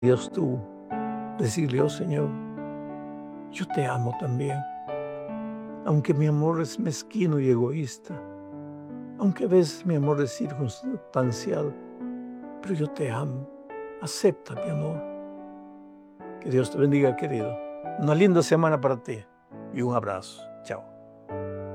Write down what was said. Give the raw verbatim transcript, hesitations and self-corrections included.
Dios tú, decirle: "Oh Señor, yo te amo también, aunque mi amor es mezquino y egoísta, aunque a veces mi amor es circunstancial, pero yo te amo, acepta mi amor". Que Dios te bendiga, querido. Una linda semana para ti y un abrazo. Chao.